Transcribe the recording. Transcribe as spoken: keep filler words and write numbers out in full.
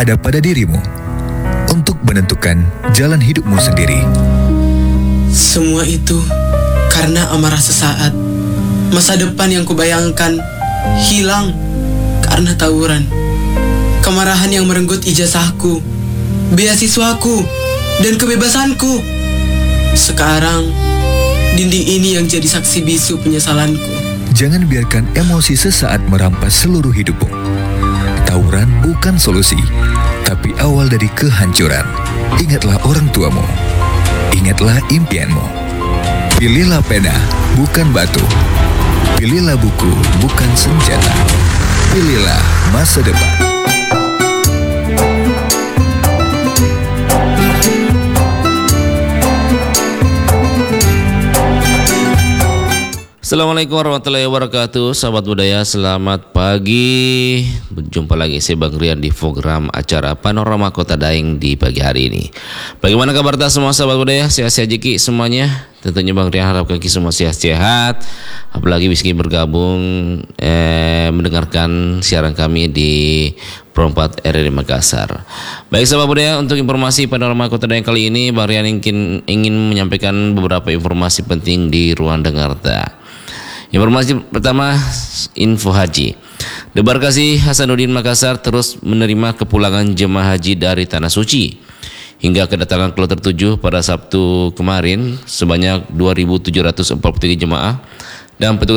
ada pada dirimu untuk menentukan jalan hidupmu sendiri. Semua itu karena amarah sesaat. Masa depan yang kubayangkan hilang karena tawuran. Kemarahan yang merenggut ijazahku, beasiswaku, dan kebebasanku. Sekarang, dinding ini yang jadi saksi bisu penyesalanku. Jangan biarkan emosi sesaat merampas seluruh hidupmu. Tawuran bukan solusi, tapi awal dari kehancuran. Ingatlah orang tuamu. Ingatlah impianmu. Pilihlah pena, bukan batu. Pilihlah buku, bukan senjata. Pilihlah masa depan. Assalamualaikum warahmatullahi wabarakatuh. Sahabat budaya, selamat pagi. Berjumpa lagi saya Bang Rian di program acara Panorama Kota Daeng di pagi hari ini. Bagaimana kabar tak semua sahabat budaya? Sehat-sehat Jiki semuanya. Tentunya Bang Rian harapkan kita semua sehat-sehat. Apalagi bisa bergabung eh, mendengarkan siaran kami di Pro empat R R I Makassar. Baik sahabat budaya, untuk informasi Panorama Kota Daeng kali ini Bang Rian ingin, ingin menyampaikan beberapa informasi penting di ruang dengar tak. Informasi pertama, info haji. Debarkasi Hasanuddin Makassar terus menerima kepulangan jemaah haji dari Tanah Suci. Hingga kedatangan kloter tujuh pada Sabtu kemarin sebanyak dua ribu tujuh ratus empat puluh tiga jemaah dan petugas